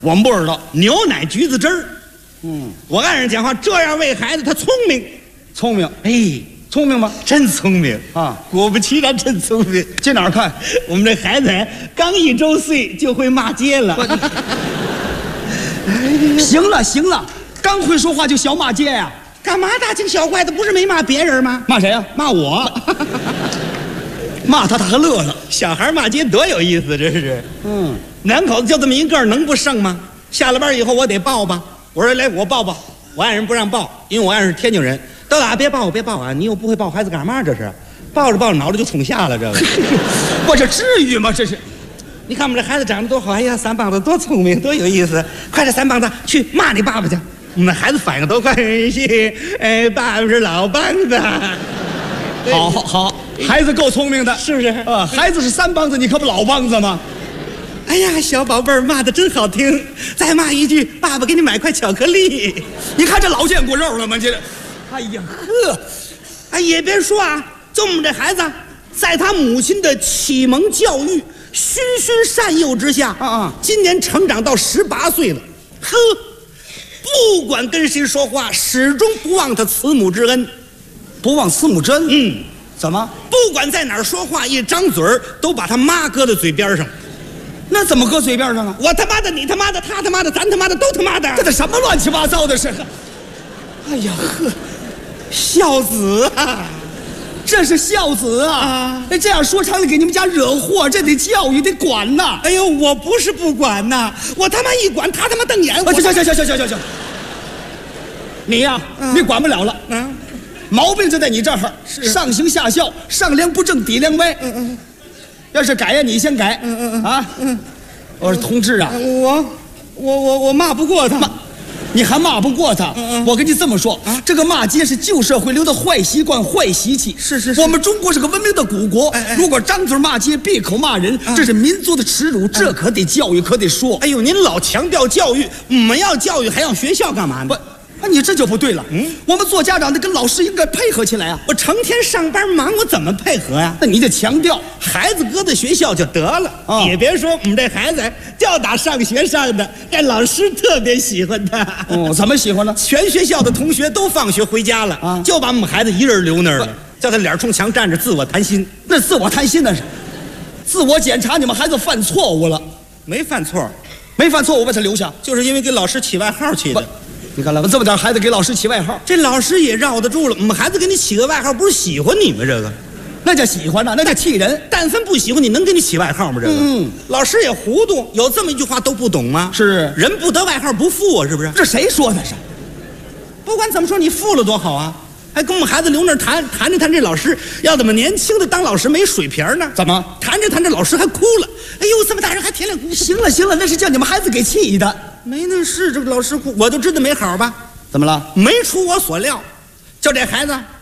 我们不知道牛奶橘子汁儿。我按人讲话，这样喂孩子他聪明， 聪明， 哎， 聪明吗？ 真聪明啊！ 果不其然，真聪明。 去哪儿看？ 我们这孩子刚1周岁就会骂街了。 行了行了，刚会说话就小骂街呀？ 干嘛大惊小怪的？不是没骂别人吗？ 骂谁呀？ 骂我。 骂他，他还乐了。 小孩骂街多有意思，这是。两口子就这么一个，能不剩吗？下了班以后我得抱吧。我说来，我抱抱。我爱人不让抱，因为我爱人是天津人。豆打别抱，别抱啊！你又不会抱孩子干嘛？这是，抱着抱着脑袋就冲下了。这个， 我这至于吗？这是。 你看我们这孩子长得多好，哎呀，三棒子多聪明，多有意思！快点，三棒子去骂你爸爸去。我们孩子反应都快，哎，爸爸是老棒子。 好，好，好，孩子够聪明的， 是不是？ 孩子是三棒子，你可不老棒子吗？ 哎呀，小宝贝儿骂的真好听，再骂一句，爸爸给你买块巧克力。 你看这老见过肉了吗？这，哎呀呵， 哎也别说啊，就我们这孩子，在他母亲的启蒙教育、循循善诱之下，今年成长到18岁了，呵，不管跟谁说话，始终不忘他慈母之恩， 不忘慈母之恩。怎么？ 不管在哪儿说话，一张嘴儿都把他妈搁在嘴边上。 那怎么搁嘴边上啊？ 我他妈的，你他妈的，他他妈的，咱他妈的，都他妈的， 这什么乱七八糟的事？哎呀呵， 孝子啊， 这是孝子啊！这样说成了给你们家惹祸，这得教育得管呐！ 哎呦，我不是不管呐，我他妈一管，他他妈瞪眼。 行，你呀，你管不了了。毛病就在你这儿，上行下效，上梁不正，底梁歪。要是改呀，你先改。我说同志啊， 我骂不过他， 你还骂不过他。我跟你这么说，这个骂街是旧社会留的坏习惯、坏习气。 是， 我们中国是个文明的古国，如果张嘴骂街、闭口骂人，这是民族的耻辱，这可得教育，可得说。 哎呦，您老强调教育，我们要教育还要学校干嘛呢？ 不。你这就不对了。我们做家长的跟老师应该配合起来啊！ 我成天上班忙，我怎么配合呀？ 那你得强调， 孩子搁在学校就得了。也别说我们这孩子就打上学上的，这老师特别喜欢他。 怎么喜欢呢？ 全学校的同学都放学回家了，就把我们孩子一人留那儿了，叫他脸冲墙站着自我谈心。 那自我谈心那是，自我检查你们孩子犯错误了， 没犯错， 没犯错误把他留下， 就是因为给老师起外号起的。 你看了，这么点孩子给老师起外号， 这老师也绕得住了。我们孩子给你起个外号，不是喜欢你吗？这个， 那叫喜欢呐，那叫气人。 但凡不喜欢你，能给你起外号吗？这个，老师也糊涂，有这么一句话都不懂吗？ 是， 人不得外号不富啊，是不是？ 这谁说的是？ 不管怎么说，你富了多好啊！还跟我们孩子留那儿谈着，这老师要怎么年轻的当老师没水平呢？ 怎么谈着老师还哭了？哎呦，这么大人还舔脸哭！ 行了，那是叫你们孩子给气的。 没那事，这个老师哭，我就知道没好吧？ 怎么了？ 没出我所料，就这孩子